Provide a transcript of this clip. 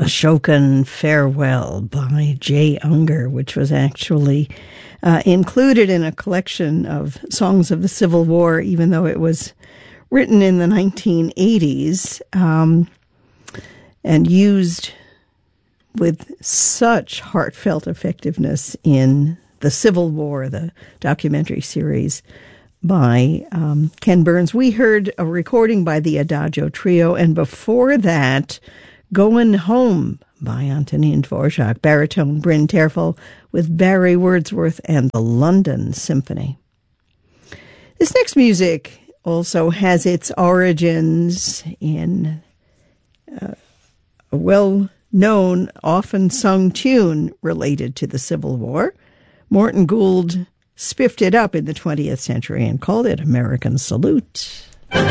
Ashokan Farewell by Jay Unger, which was actually included in a collection of songs of the Civil War, even though it was written in the 1980s and used with such heartfelt effectiveness in the Civil War, the documentary series by Ken Burns. We heard a recording by the Adagio Trio, and before that, Goin' Home by Antonin Dvorak, baritone Bryn Terfel with Barry Wordsworth and the London Symphony. This next music also has its origins in a well-known, often sung tune related to the Civil War. Morton Gould spiffed it up in the 20th century and called it American Salute.